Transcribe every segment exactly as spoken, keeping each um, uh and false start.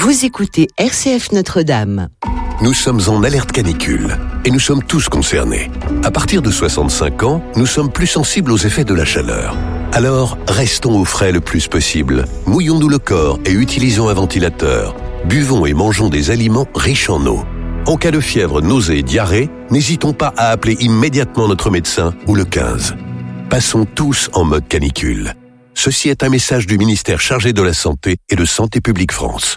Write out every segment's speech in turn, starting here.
Vous écoutez R C F Notre-Dame. Nous sommes en alerte canicule et nous sommes tous concernés. À partir de soixante-cinq ans, nous sommes plus sensibles aux effets de la chaleur. Alors, restons au frais le plus possible. Mouillons-nous le corps et utilisons un ventilateur. Buvons et mangeons des aliments riches en eau. En cas de fièvre, nausée et diarrhée, n'hésitons pas à appeler immédiatement notre médecin ou le quinze. Passons tous en mode canicule. Ceci est un message du ministère chargé de la Santé et de Santé publique France.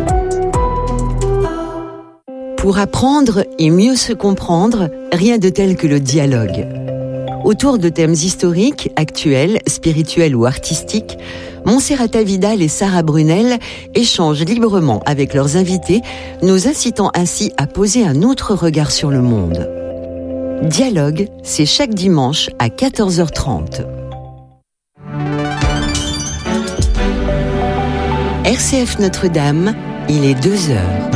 Pour apprendre et mieux se comprendre, rien de tel que le dialogue. Autour de thèmes historiques, actuels, spirituels ou artistiques, Montserrat Vidal et Sarah Brunel échangent librement avec leurs invités, nous incitant ainsi à poser un autre regard sur le monde. Dialogue, c'est chaque dimanche à quatorze heures trente. R C F Notre-Dame, il est deux heures.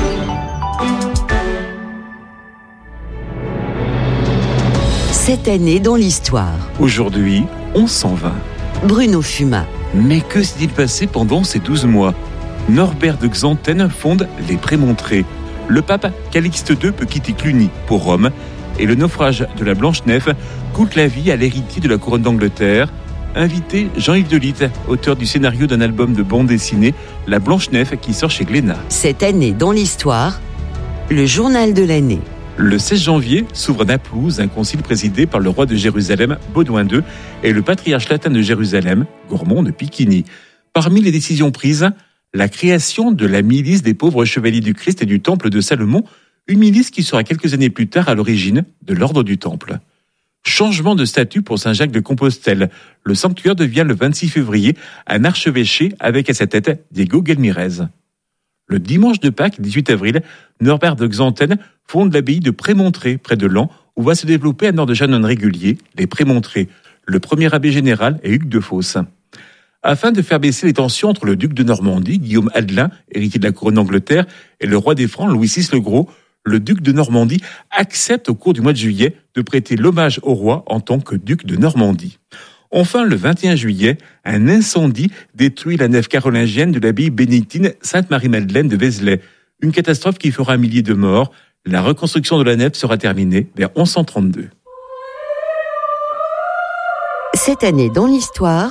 Cette année dans l'histoire. Aujourd'hui, on s'en va. Bruno Fumat. Mais que s'est-il passé pendant ces douze mois ? Norbert de Xanten fonde les Prémontrés. Le pape Calixte deux peut quitter Cluny pour Rome. Et le naufrage de la Blanche-Nef coûte la vie à l'héritier de la couronne d'Angleterre. Invité Jean-Yves Delitte, auteur du scénario d'un album de bande dessinée, La Blanche-Nef, qui sort chez Glénat. Cette année dans l'histoire, le journal de l'année. Le seize janvier s'ouvre à Naplouse un concile présidé par le roi de Jérusalem, Baudouin deux, et le patriarche latin de Jérusalem, Gourmand de Piquigny. Parmi les décisions prises, la création de la milice des pauvres chevaliers du Christ et du Temple de Salomon, une milice qui sera quelques années plus tard à l'origine de l'ordre du Temple. Changement de statut pour Saint-Jacques de Compostelle. Le sanctuaire devient le vingt-six février un archevêché avec à sa tête Diego Guelmirez. Le dimanche de Pâques, dix-huit avril, Norbert de Xanten fonde l'abbaye de Prémontrés, près de Laon, où va se développer un ordre de chanoines réguliers, les Prémontrés. Le premier abbé général est Hugues de Fosse. Afin de faire baisser les tensions entre le duc de Normandie, Guillaume Adelin, héritier de la couronne d'Angleterre, et le roi des Francs, Louis six le Gros, le duc de Normandie accepte au cours du mois de juillet de prêter l'hommage au roi en tant que duc de Normandie. Enfin, le vingt et un juillet, un incendie détruit la nef carolingienne de l'abbaye bénédictine Sainte-Marie-Madeleine de Vézelay. Une catastrophe qui fera un millier de morts. La reconstruction de la nef sera terminée vers onze cent trente-deux. Cette année dans l'histoire,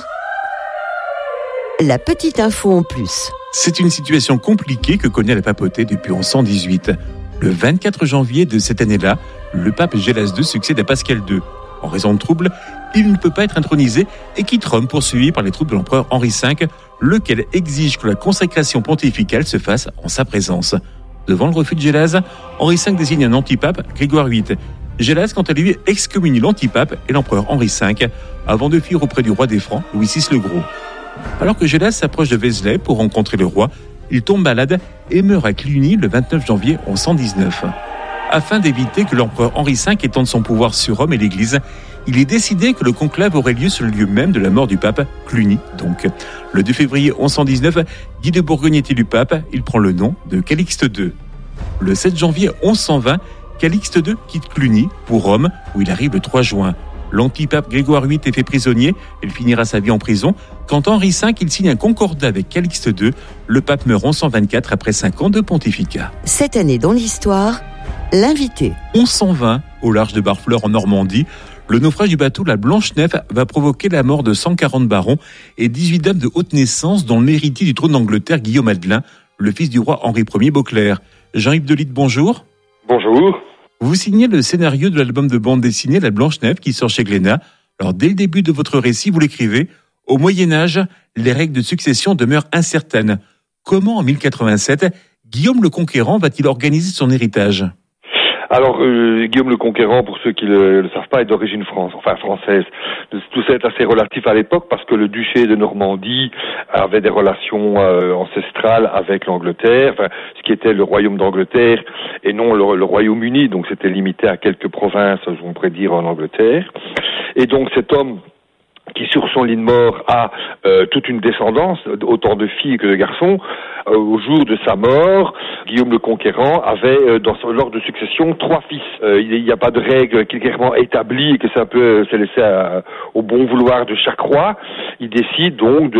la petite info en plus. C'est une situation compliquée que connaît la papauté depuis onze cent dix-huit. Le vingt-quatre janvier de cette année-là, le pape Gélas deux succède à Pascal deux. En raison de troubles, il ne peut pas être intronisé et quitte Rome poursuivi par les troupes de l'empereur Henri cinq, lequel exige que la consécration pontificale se fasse en sa présence. Devant le refus de Gélas, Henri cinq désigne un antipape, Grégoire huit. Gélas, quant à lui, excommunie l'antipape et l'empereur Henri cinq, avant de fuir auprès du roi des Francs, Louis six le Gros. Alors que Gélas s'approche de Vézelay pour rencontrer le roi, il tombe malade et meurt à Cluny le vingt-neuf janvier onze cent dix-neuf. Afin d'éviter que l'empereur Henri cinq étende son pouvoir sur Rome et l'Église, il est décidé que le conclave aurait lieu sur le lieu même de la mort du pape, Cluny donc. Le deux février onze cent dix-neuf, Guy de Bourgogne est élu pape, il prend le nom de Calixte deux. Le sept janvier onze cent vingt, Calixte deux quitte Cluny pour Rome, où il arrive le trois juin. L'antipape Grégoire huit est fait prisonnier, il finira sa vie en prison. Quant à Henri cinq, il signe un concordat avec Calixte deux. Le pape meurt en onze cent vingt-quatre après cinq ans de pontificat. Cette année dans l'histoire, l'invité. onze cent vingt, au large de Barfleur en Normandie, le naufrage du bateau La Blanche-Nef va provoquer la mort de cent quarante barons et dix-huit dames de haute naissance, dont l'héritier du trône d'Angleterre, Guillaume Adelin, le fils du roi Henri Ier Beauclerc. Jean-Yves Delitte, bonjour. Bonjour. Vous signez le scénario de l'album de bande dessinée La Blanche-Nef qui sort chez Glénat. Alors, dès le début de votre récit, vous l'écrivez, au Moyen-Âge, les règles de succession demeurent incertaines. Comment, en mille quatre-vingt-sept, Guillaume le Conquérant va-t-il organiser son héritage ? Alors, euh, Guillaume le Conquérant, pour ceux qui ne le savent pas, est d'origine France, enfin française. Tout ça est assez relatif à l'époque parce que le duché de Normandie avait des relations euh, ancestrales avec l'Angleterre, enfin, ce qui était le royaume d'Angleterre et non le, le Royaume-Uni, donc c'était limité à quelques provinces, on pourrait dire, en Angleterre. Et donc cet homme qui sur son lit de mort a euh, toute une descendance, autant de filles que de garçons, euh, au jour de sa mort, Guillaume le Conquérant avait euh, dans son ordre de succession trois fils. Euh, il n'y a pas de règle qui est clairement établie et que ça peut se laisser à, au bon vouloir de chaque roi. Il décide donc de